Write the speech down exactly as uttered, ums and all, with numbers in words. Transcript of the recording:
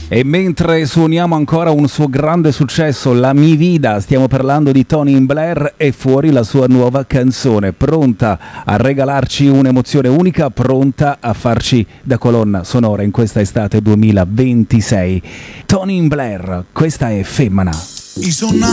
E mentre suoniamo ancora un suo grande successo, La Mi Vida, stiamo parlando di Tony Blair, e fuori la sua nuova canzone, pronta a regalarci un'emozione unica, pronta a farci da colonna sonora in questa estate duemilaventisei. Tony Blair, questa è Femmina.